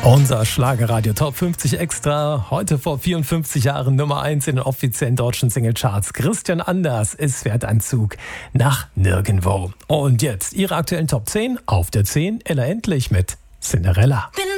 Unser Schlagerradio Top 50 Extra. Heute vor 54 Jahren Nummer 1 in den offiziellen deutschen Singlecharts. Christian Anders, es fährt ein Zug nach nirgendwo. Und jetzt Ihre aktuellen Top 10. Auf der 10 Ella Endlich mit Cinderella. Bin